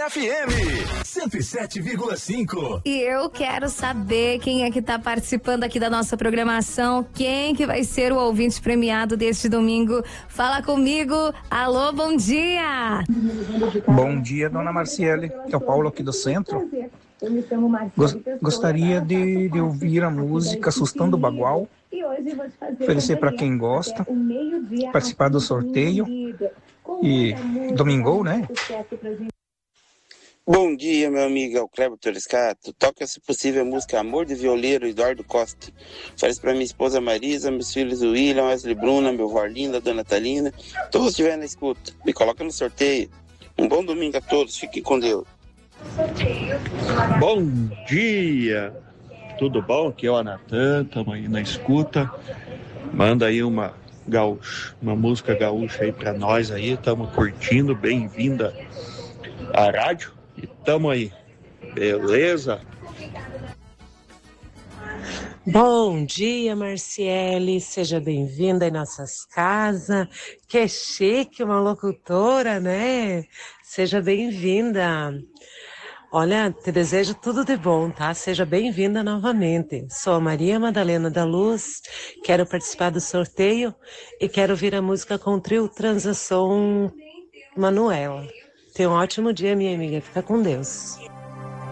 FM 107,5. E eu quero saber quem é que tá participando aqui da nossa programação, quem que vai ser o ouvinte premiado deste domingo. Fala comigo. Alô, bom dia. Bom dia, dona Marciele. É o Paulo aqui do centro. Gostaria de ouvir a música Assustando o Bagual. Oferecer para quem gosta, participar do sorteio e domingou, né? Bom dia, meu amigo, é o Cleber Toriscato. Toca, se possível, a música Amor de Violeiro, Eduardo Costa. Faz para minha esposa Marisa, meus filhos William, Wesley Bruna, meu avó Linda, Dona Talina. Todos estiverem na escuta. Me coloca no sorteio. Um bom domingo a todos. Fiquem com Deus. Bom dia! Tudo bom? Aqui é o Natan, estamos aí na escuta. Manda aí uma música gaúcha aí pra nós aí, estamos curtindo, bem-vinda à rádio e estamos aí, beleza? Bom dia, Marciele, seja bem-vinda em nossas casas. Que chique, uma locutora, né? Seja bem-vinda. Olha, te desejo tudo de bom, tá? Seja bem-vinda novamente. Sou a Maria Madalena da Luz, quero participar do sorteio e quero ouvir a música com o trio Transação Manuela. Tenha um ótimo dia, minha amiga. Fica com Deus.